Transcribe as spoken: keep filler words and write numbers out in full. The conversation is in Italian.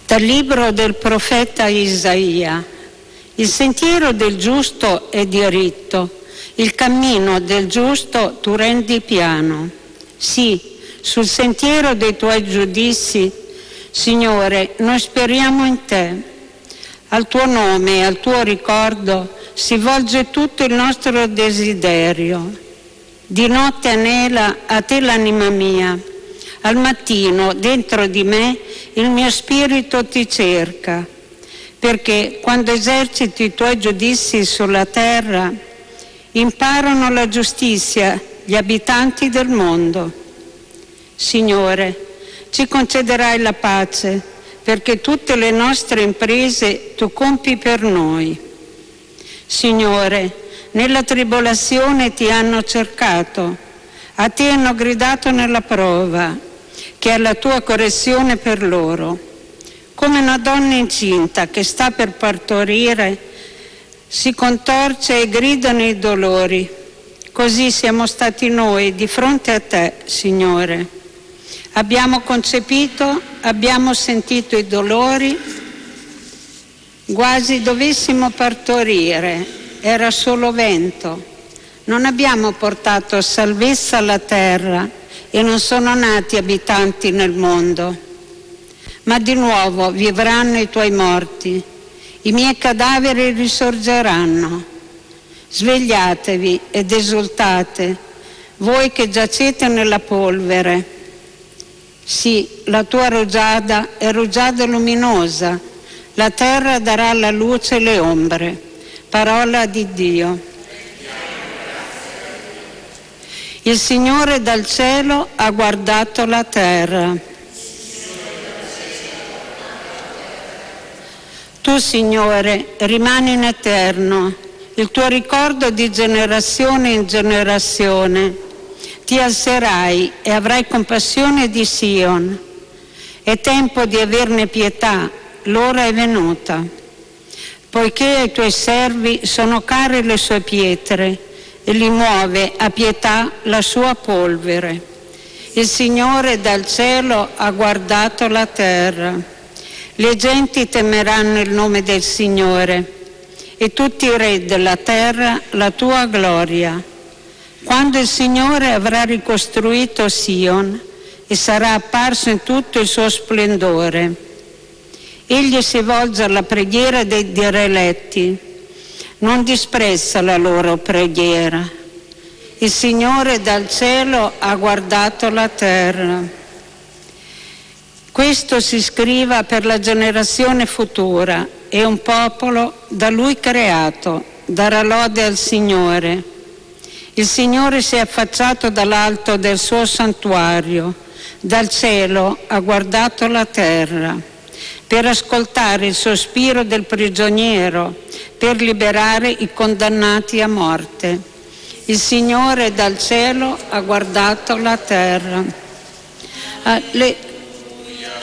Dal libro del profeta Isaia: il sentiero del giusto è diritto, il cammino del giusto tu rendi piano. Sì, sul sentiero dei tuoi giudizi, Signore, noi speriamo in te. Al tuo nome e al tuo ricordo si volge tutto il nostro desiderio. Di notte anela a te l'anima mia, al mattino dentro di me il mio spirito ti cerca, perché quando eserciti i tuoi giudizi sulla terra, imparano la giustizia gli abitanti del mondo. Signore, ci concederai la pace, perché tutte le nostre imprese tu compi per noi. Signore, nella tribolazione ti hanno cercato, a te hanno gridato nella prova, che è la tua correzione per loro. Come una donna incinta che sta per partorire, si contorce e grida nei dolori. Così siamo stati noi di fronte a te, Signore. Abbiamo concepito, abbiamo sentito i dolori, quasi dovessimo partorire, era solo vento. Non abbiamo portato salvezza alla terra e non sono nati abitanti nel mondo. Ma di nuovo vivranno i tuoi morti, i miei cadaveri risorgeranno. Svegliatevi ed esultate, voi che giacete nella polvere. Sì, la tua rugiada è rugiada luminosa, la terra darà la luce e le ombre. Parola di Dio. Il Signore dal cielo ha guardato la terra. Tu, Signore, rimani in eterno, il tuo ricordo di generazione in generazione. Ti alzerai e avrai compassione di Sion. È tempo di averne pietà, l'ora è venuta. Poiché ai tuoi servi sono care le sue pietre, e li muove a pietà la sua polvere. Il Signore dal cielo ha guardato la terra. Le genti temeranno il nome del Signore, e tutti i re della terra la tua gloria. Quando il Signore avrà ricostruito Sion e sarà apparso in tutto il suo splendore, egli si volge alla preghiera dei dereletti, non disprezza la loro preghiera. Il Signore dal cielo ha guardato la terra. Questo si scriva per la generazione futura, è un popolo da Lui creato, darà lode al Signore. Il Signore si è affacciato dall'alto del suo santuario, dal cielo ha guardato la terra, per ascoltare il sospiro del prigioniero, per liberare i condannati a morte. Il Signore dal cielo ha guardato la terra. Ah, le,